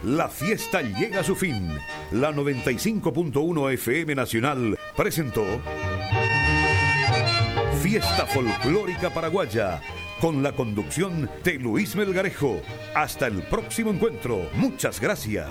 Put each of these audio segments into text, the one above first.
La fiesta llega a su fin. La 95.1 FM Nacional presentó Fiesta Folclórica Paraguaya, con la conducción de Luis Melgarejo. Hasta el próximo encuentro. Muchas gracias.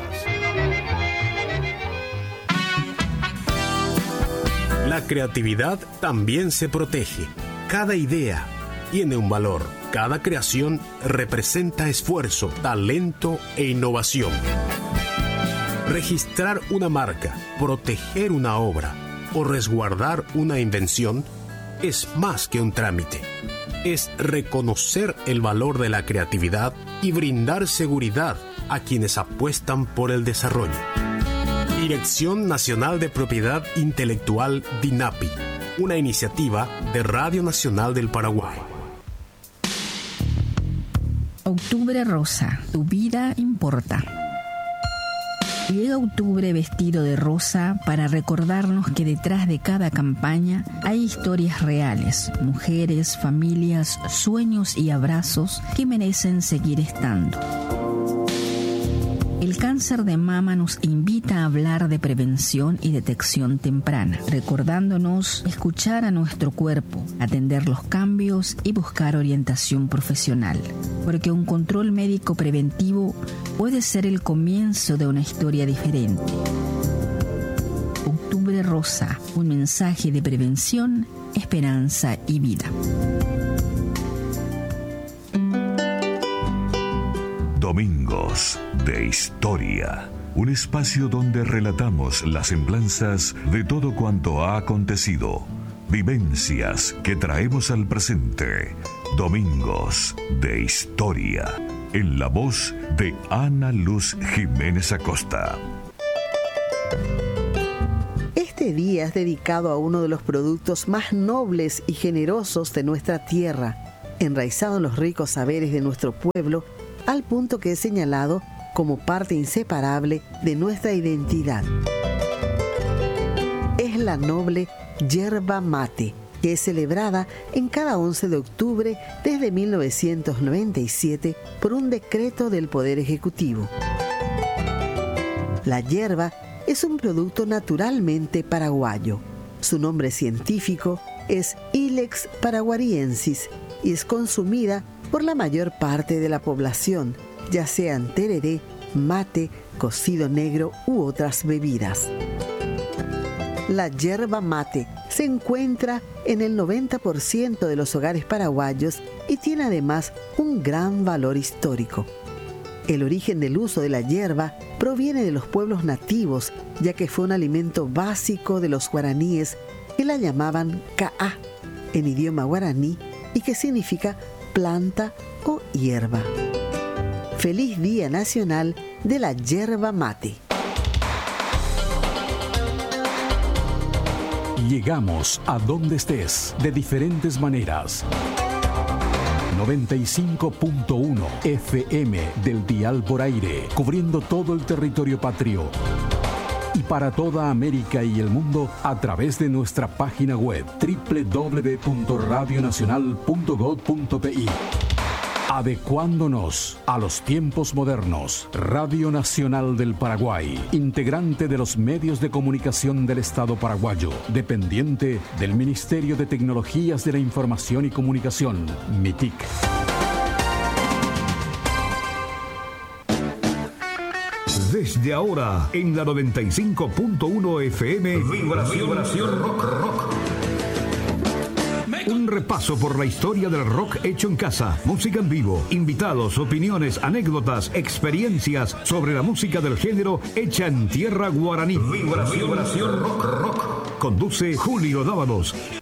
La creatividad también se protege. Cada idea tiene un valor. Cada creación representa esfuerzo, talento e innovación. Registrar una marca, proteger una obra o resguardar una invención es más que un trámite. Es reconocer el valor de la creatividad y brindar seguridad a quienes apuestan por el desarrollo. Dirección Nacional de Propiedad Intelectual DINAPI, una iniciativa de Radio Nacional del Paraguay. Octubre rosa, tu vida importa. Llega octubre vestido de rosa para recordarnos que detrás de cada campaña hay historias reales, mujeres, familias, sueños y abrazos que merecen seguir estando. El cáncer de mama nos invita a hablar de prevención y detección temprana, recordándonos escuchar a nuestro cuerpo, atender los cambios y buscar orientación profesional, porque un control médico preventivo puede ser el comienzo de una historia diferente. Octubre Rosa, un mensaje de prevención, esperanza y vida. Domingos de Historia, un espacio donde relatamos las semblanzas de todo cuanto ha acontecido, vivencias que traemos al presente. Domingos de Historia, en la voz de Ana Luz Jiménez Acosta. Este día es dedicado a uno de los productos más nobles y generosos de nuestra tierra, enraizado en los ricos saberes de nuestro pueblo, al punto que es señalado como parte inseparable de nuestra identidad. Es la noble yerba mate, que es celebrada en cada 11 de octubre desde 1997 por un decreto del Poder Ejecutivo. La yerba es un producto naturalmente paraguayo. Su nombre científico es Ilex paraguariensis y es consumida por la mayor parte de la población, ya sean tereré, mate, cocido negro u otras bebidas. La yerba mate se encuentra en el 90% de los hogares paraguayos y tiene además un gran valor histórico. El origen del uso de la yerba proviene de los pueblos nativos, ya que fue un alimento básico de los guaraníes que la llamaban caá en idioma guaraní y que significa planta o hierba. Feliz Día Nacional de la Yerba Mate. Llegamos a donde estés de diferentes maneras. 95.1 FM del dial por aire, cubriendo todo el territorio patrio. Y para toda América y el mundo a través de nuestra página web www.radionacional.gov.pi. Adecuándonos a los tiempos modernos. Radio Nacional del Paraguay, integrante de los medios de comunicación del Estado paraguayo, dependiente del Ministerio de Tecnologías de la Información y Comunicación, MITIC. Desde ahora, en la 95.1 FM, Vibración Rock. Un repaso por la historia del rock hecho en casa, música en vivo, invitados, opiniones, anécdotas, experiencias sobre la música del género hecha en tierra guaraní. Vibración Rock. Conduce Julio Dávalos.